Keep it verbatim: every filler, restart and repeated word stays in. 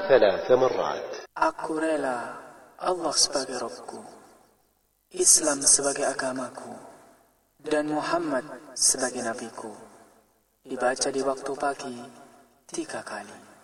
ثلاث مرات. Aku rela Allah sebagai Rabbku, Islam sebagai agamaku, dan Muhammad sebagai nabiku. Dibaca di waktu pagi tiga kali.